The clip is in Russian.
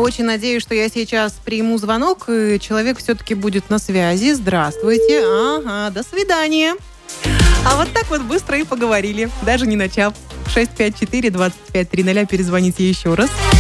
Очень надеюсь, что я сейчас приму звонок, и человек все-таки будет на связи. Здравствуйте. Ага, до свидания. А вот так вот быстро и поговорили, даже не начав. 654-2530, перезвоните еще раз.